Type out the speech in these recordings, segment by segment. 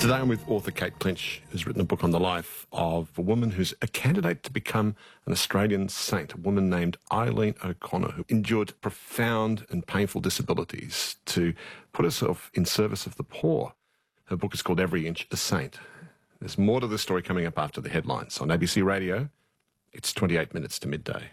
Today I'm with author Kate Clinch, who's written a book on the life of a woman who's a candidate to become an Australian saint, a woman named Eileen O'Connor, who endured profound and painful disabilities to put herself in service of the poor. Her book is called Every Inch a Saint. There's more to the story coming up after the headlines. On ABC Radio, it's 28 minutes to midday.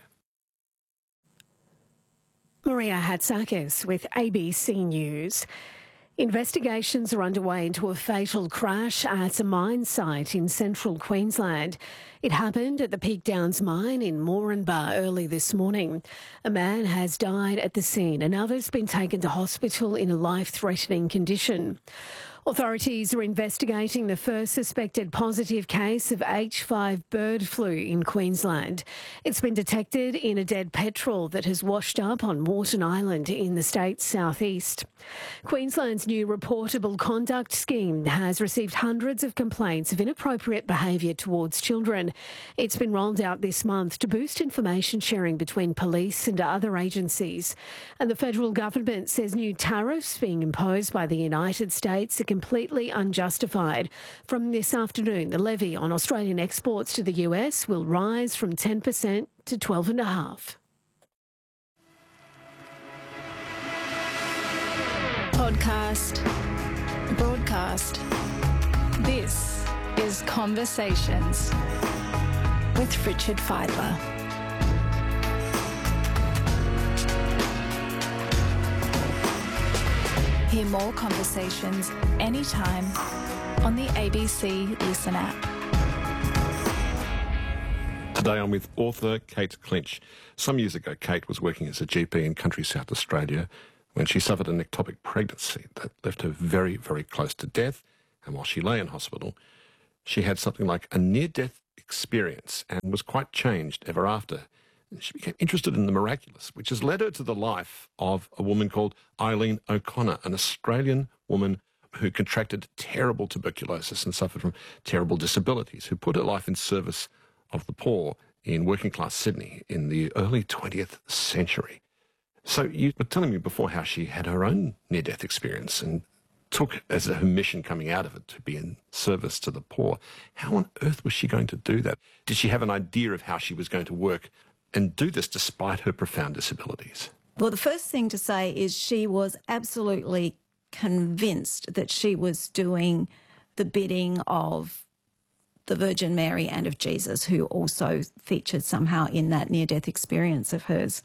Maria Hatzakis with ABC News. Investigations are underway into a fatal crash at a mine site in central Queensland. It happened at the Peak Downs mine in Moranbah early this morning. A man has died at the scene. Another's been taken to hospital in a life-threatening condition. Authorities are investigating the first suspected positive case of H5 bird flu in Queensland. It's been detected in a dead petrel that has washed up on Moreton Island in the state's southeast. Queensland's new reportable conduct scheme has received hundreds of complaints of inappropriate behaviour towards children. It's been rolled out this month to boost information sharing between police and other agencies. And the federal government says new tariffs being imposed by the United States are completely unjustified. From this afternoon, the levy on Australian exports to the US will rise from 10% to 12.5%. Podcast, broadcast. This is Conversations with Richard Fidler. Hear more conversations anytime on the ABC Listen app. Today I'm with author Kate Clinch. Some years ago, Kate was working as a GP in country South Australia when she suffered an ectopic pregnancy that left her very, very close to death. And while she lay in hospital, she had something like a near-death experience and was quite changed ever after. She became interested in the miraculous, which has led her to the life of a woman called Eileen O'Connor, an Australian woman who contracted terrible tuberculosis and suffered from terrible disabilities, who put her life in service of the poor in working-class Sydney in the early 20th century. So you were telling me before how she had her own near-death experience and took as her mission coming out of it to be in service to the poor. How on earth was she going to do that? Did she have an idea of how she was going to work and do this despite her profound disabilities? Well, the first thing to say is she was absolutely convinced that she was doing the bidding of the Virgin Mary and of Jesus, who also featured somehow in that near-death experience of hers.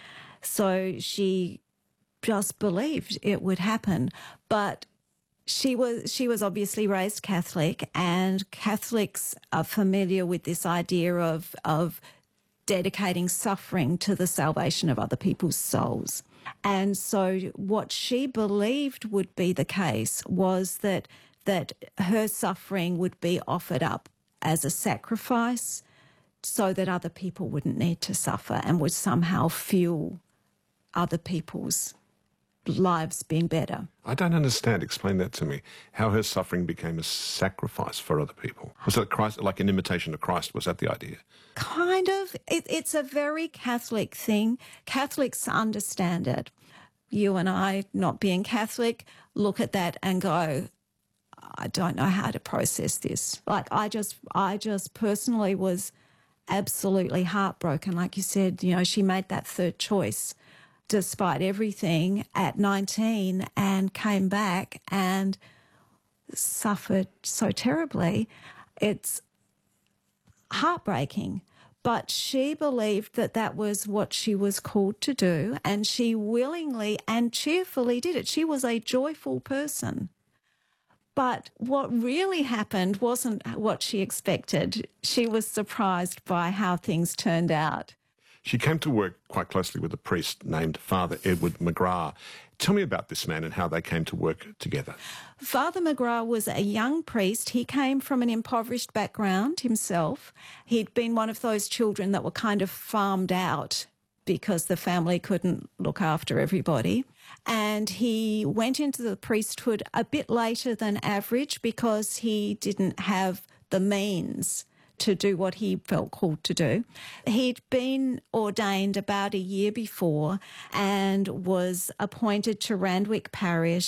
So she just believed it would happen. But she was obviously raised Catholic, and Catholics are familiar with this idea of dedicating suffering to the salvation of other people's souls. And so what she believed would be the case was that her suffering would be offered up as a sacrifice so that other people wouldn't need to suffer and would somehow fuel other people's lives being better. I don't understand. Explain that to me. How her suffering became a sacrifice for other people. Was that Christ, like an imitation of Christ? Was that the idea? Kind of. It's a very Catholic thing. Catholics understand it. You and I, not being Catholic, look at that and go, I don't know how to process this. Like I just personally was absolutely heartbroken. Like you said, she made that third choice despite everything at 19 and came back and suffered so terribly. It's heartbreaking. But she believed that that was what she was called to do, and she willingly and cheerfully did it. She was a joyful person. But what really happened wasn't what she expected. She was surprised by how things turned out. She came to work quite closely with a priest named Father Edward McGrath. Tell me about this man and how they came to work together. Father McGrath was a young priest. He came from an impoverished background himself. He'd been one of those children that were kind of farmed out because the family couldn't look after everybody. And he went into the priesthood a bit later than average because he didn't have the means to do what he felt called to do. He'd been ordained about a year before and was appointed to Randwick Parish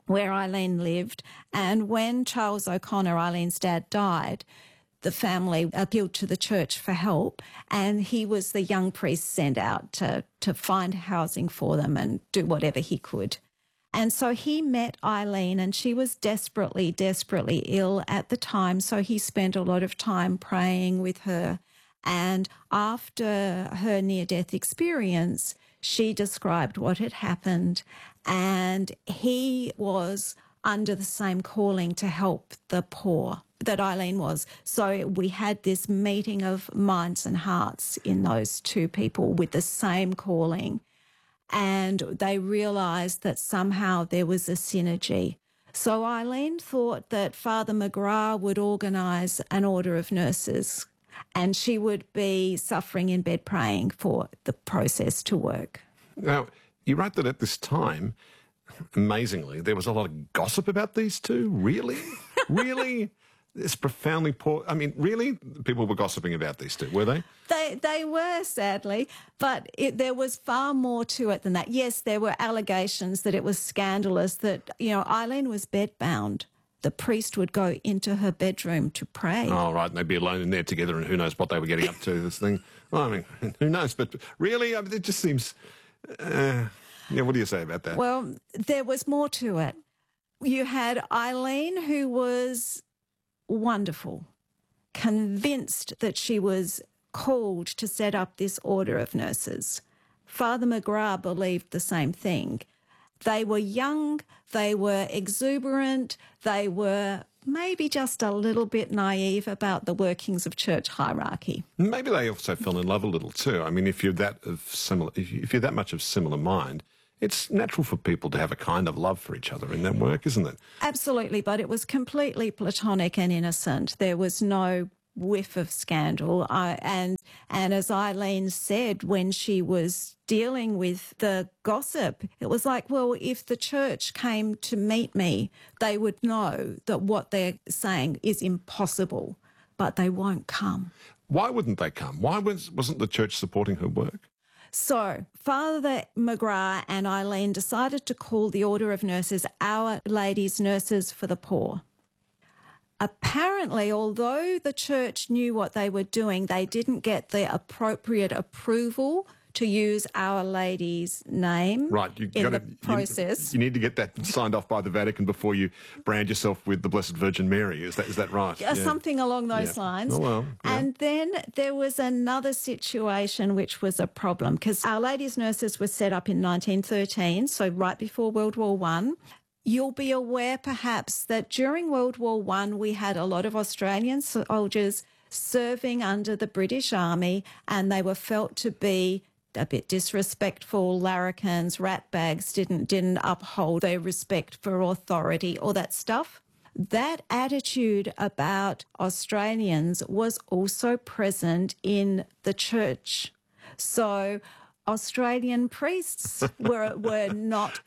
where Eileen lived. And when Charles O'Connor, Eileen's dad, died, the family appealed to the church for help, and he was the young priest sent out to find housing for them and do whatever he could. And so he met Eileen, and she was desperately, desperately ill at the time, so he spent a lot of time praying with her. And after her near-death experience, she described what had happened, and he was under the same calling to help the poor that Eileen was. So we had this meeting of minds and hearts in those two people with the same calling, and they realised that somehow there was a synergy. So Eileen thought that Father McGrath would organise an order of nurses, and she would be suffering in bed praying for the process to work. Now, you wrote that at this time, amazingly, there was a lot of gossip about these two. Really? Really? It's profoundly poor. I mean, really? People were gossiping about these two, were they? They were, sadly, but there was far more to it than that. Yes, there were allegations that it was scandalous, that, Eileen was bedbound. The priest would go into her bedroom to pray. Oh, right, and they'd be alone in there together, and who knows what they were getting up to, this thing. Well, I mean, who knows? But really, I mean, it just seems... what do you say about that? Well, there was more to it. You had Eileen, who was wonderful, convinced that she was called to set up this order of nurses. Father McGrath believed the same thing. They were young, they were exuberant, they were maybe just a little bit naive about the workings of church hierarchy. Maybe they also fell in love a little too. I mean, if you're that much of similar mind, it's natural for people to have a kind of love for each other in their work, isn't it? Absolutely, but it was completely platonic and innocent. There was no whiff of scandal. And as Eileen said when she was dealing with the gossip, it was like, well, if the church came to meet me, they would know that what they're saying is impossible, but they won't come. Why wouldn't they come? Why wasn't the church supporting her work? So Father McGrath and Eileen decided to call the Order of Nurses Our Lady's Nurses for the Poor. Apparently, although the church knew what they were doing, they didn't get the appropriate approval to use Our Lady's name in the process. You need to get that signed off by the Vatican before you brand yourself with the Blessed Virgin Mary. Is that right? Yeah. Something along those lines. Oh, well, yeah. And then there was another situation which was a problem, because Our Lady's Nurses were set up in 1913, so right before World War I. You'll be aware perhaps that during World War I we had a lot of Australian soldiers serving under the British Army, and they were felt to be a bit disrespectful, larrikins, ratbags, didn't uphold their respect for authority, all that stuff. That attitude about Australians was also present in the church. So Australian priests were not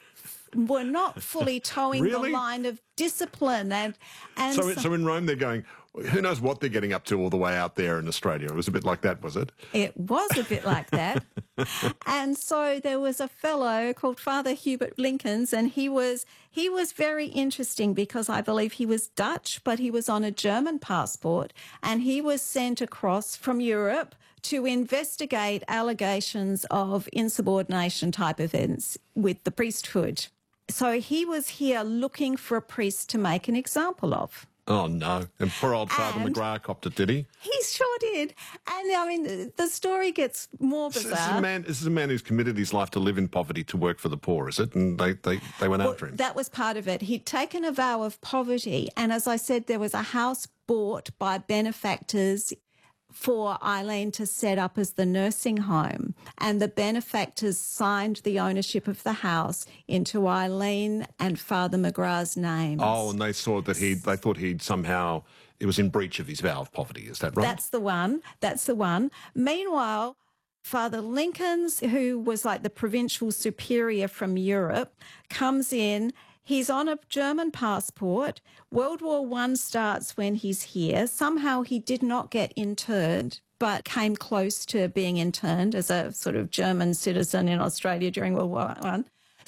fully towing the line of discipline. And so in Rome they're going, who knows what they're getting up to all the way out there in Australia. It was a bit like that, was it? It was a bit like that. And so there was a fellow called Father Hubert Linkens, and he was very interesting because I believe he was Dutch, but he was on a German passport, and he was sent across from Europe to investigate allegations of insubordination type events with the priesthood. So he was here looking for a priest to make an example of. Oh, no. And poor old Father McGrath copped it, did he? He sure did. And, I mean, the story gets more bizarre. This is a man who's committed his life to live in poverty, to work for the poor, is it? And they went after him. That was part of it. He'd taken a vow of poverty. And as I said, there was a house bought by benefactors for Eileen to set up as the nursing home, and the benefactors signed the ownership of the house into Eileen and Father McGrath's names. Oh, and they saw that they thought he'd somehow, it was in breach of his vow of poverty, is that right? That's the one. Meanwhile, Father Linkens, who was like the provincial superior from Europe, comes in. He's on a German passport. World War I starts when he's here. Somehow he did not get interned, but came close to being interned as a sort of German citizen in Australia during World War I.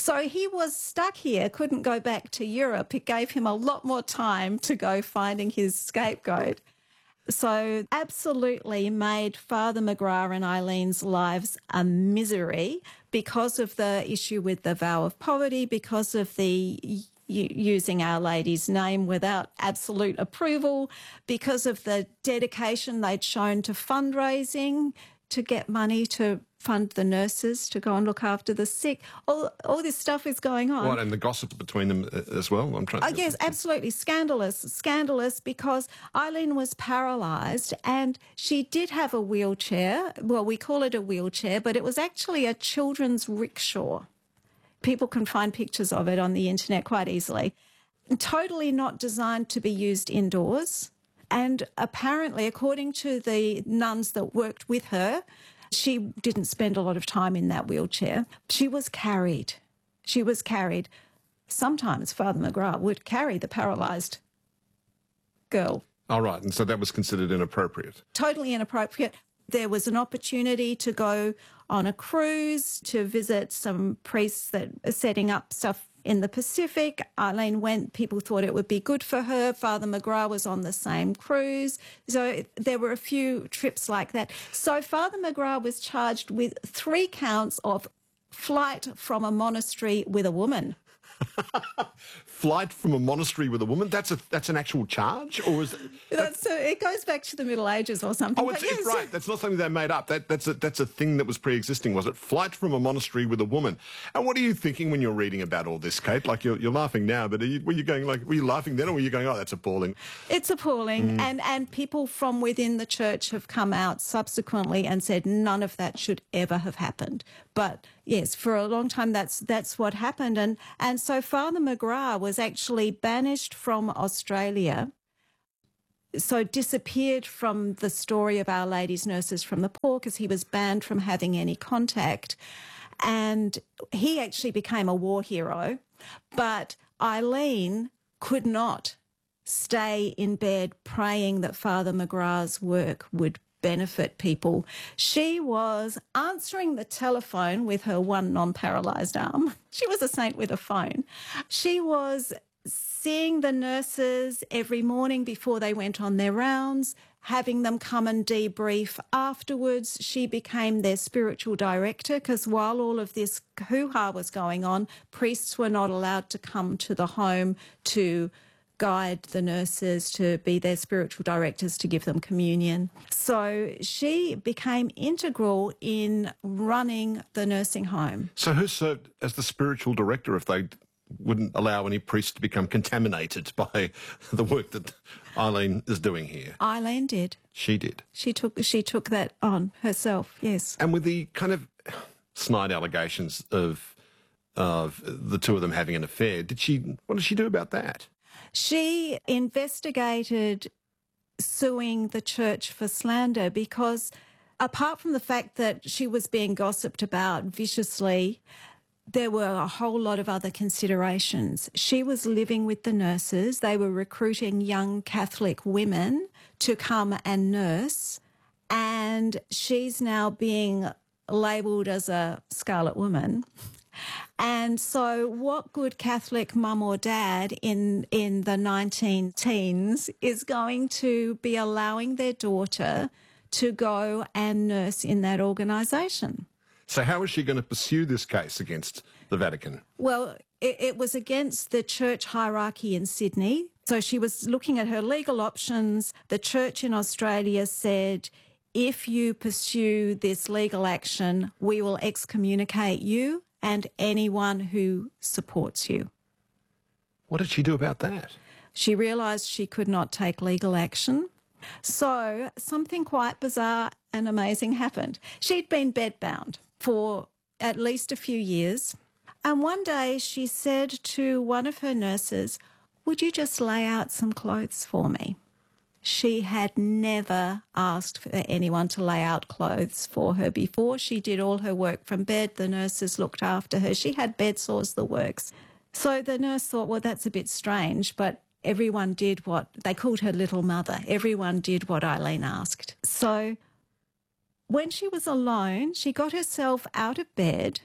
So he was stuck here, couldn't go back to Europe. It gave him a lot more time to go finding his scapegoat. So absolutely made Father McGrath and Eileen's lives a misery because of the issue with the vow of poverty, because of the using Our Lady's name without absolute approval, because of the dedication they'd shown to fundraising to get money to fund the nurses to go and look after the sick. All this stuff is going on. Right, and the gossip between them as well. I'm trying. Yes, absolutely scandalous because Eileen was paralysed and she did have a wheelchair. Well, we call it a wheelchair, but it was actually a children's rickshaw. People can find pictures of it on the internet quite easily. Totally not designed to be used indoors. And apparently, according to the nuns that worked with her, she didn't spend a lot of time in that wheelchair. She was carried. Sometimes Father McGrath would carry the paralysed girl. All right, and so that was considered inappropriate. Totally inappropriate. There was an opportunity to go on a cruise to visit some priests that are setting up stuff in the Pacific. Eileen went, people thought it would be good for her. Father McGrath was on the same cruise. So there were a few trips like that. So Father McGrath was charged with 3 counts of flight from a monastery with a woman. Flight from a monastery with a woman? That's an actual charge? Or is it goes back to the Middle Ages or something. Oh, it's right. That's not something they made up. That's a thing that was pre-existing, was it? Flight from a monastery with a woman. And what are you thinking when you're reading about all this, Kate? Like, you're laughing now, but were you laughing then, or were you going, oh, that's appalling? It's appalling. And people from within the church have come out subsequently and said none of that should ever have happened. But yes, for a long time that's what happened. And so Father McGrath was actually banished from Australia, so disappeared from the story of Our Lady's Nurses from the Poor because he was banned from having any contact. And he actually became a war hero. But Eileen could not stay in bed praying that Father McGrath's work would benefit people. She was answering the telephone with her one non-paralysed arm. She was a saint with a phone. She was seeing the nurses every morning before they went on their rounds, having them come and debrief afterwards. She became their spiritual director because while all of this hoo-ha was going on, priests were not allowed to come to the home to guide the nurses, to be their spiritual directors, to give them communion. So she became integral in running the nursing home. So who served as the spiritual director if they wouldn't allow any priests to become contaminated by the work that Eileen is doing here? Eileen did. She did. She took that on herself, yes. And with the kind of snide allegations of the two of them having an affair, what did she do about that? She investigated suing the church for slander because apart from the fact that she was being gossiped about viciously, there were a whole lot of other considerations. She was living with the nurses. They were recruiting young Catholic women to come and nurse, and she's now being labelled as a scarlet woman. And so what good Catholic mum or dad in the 19-teens is going to be allowing their daughter to go and nurse in that organisation? So how is she going to pursue this case against the Vatican? Well, it was against the church hierarchy in Sydney. So she was looking at her legal options. The church in Australia said, if you pursue this legal action, we will excommunicate you and anyone who supports you. What did she do about that? She realised she could not take legal action. So something quite bizarre and amazing happened. She'd been bedbound for at least a few years. And one day she said to one of her nurses, would you just lay out some clothes for me? She had never asked for anyone to lay out clothes for her before. She did all her work from bed. The nurses looked after her. She had bed sores, the works. So the nurse thought, well, that's a bit strange, but everyone did what, they called her little mother. Everyone did what Eileen asked. So when she was alone, she got herself out of bed.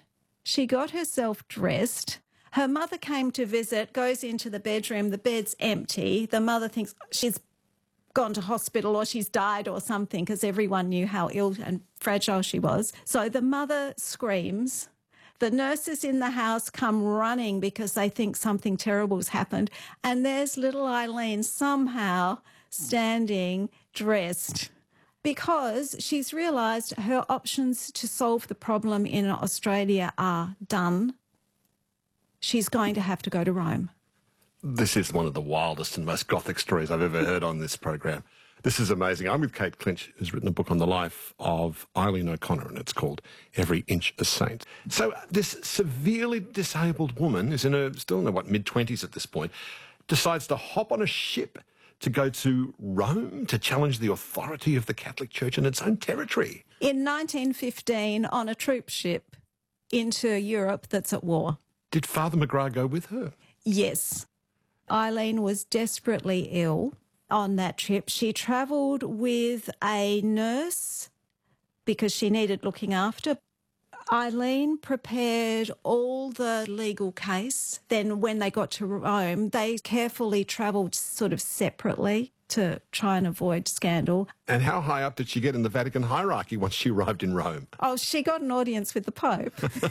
She got herself dressed. Her mother came to visit, goes into the bedroom, the bed's empty. The mother thinks she's gone to hospital or she's died or something because everyone knew how ill and fragile she was. So the mother screams. The nurses in the house come running because they think something terrible's happened. And there's little Eileen somehow standing dressed because she's realised her options to solve the problem in Australia are done. She's going to have to go to Rome. This is one of the wildest and most gothic stories I've ever heard on this program. This is amazing. I'm with Kate Clinch, who's written a book on the life of Eileen O'Connor, and it's called Every Inch a Saint. So this severely disabled woman is still in her, mid-20s at this point, decides to hop on a ship to go to Rome to challenge the authority of the Catholic Church in its own territory. In 1915, on a troop ship into Europe that's at war. Did Father McGrath go with her? Yes. Eileen was desperately ill on that trip. She travelled with a nurse because she needed looking after. Eileen prepared all the legal case. Then when they got to Rome, they carefully travelled sort of separately to try and avoid scandal. And how high up did she get in the Vatican hierarchy once she arrived in Rome? Oh, she got an audience with the Pope.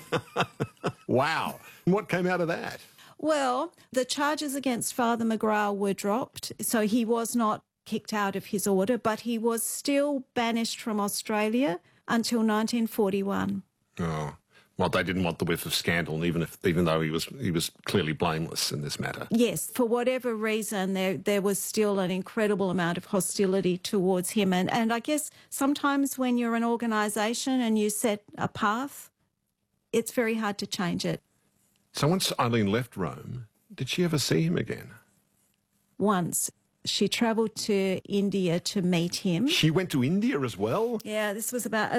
Wow. And what came out of that? Well, the charges against Father McGrath were dropped, so he was not kicked out of his order, but he was still banished from Australia until 1941. Oh, well, they didn't want the whiff of scandal, even though he was clearly blameless in this matter. Yes, for whatever reason, there was still an incredible amount of hostility towards him. And I guess sometimes when you're an organisation and you set a path, it's very hard to change it. So once Eileen left Rome, did she ever see him again? Once. She travelled to India to meet him. She went to India as well? Yeah, this was about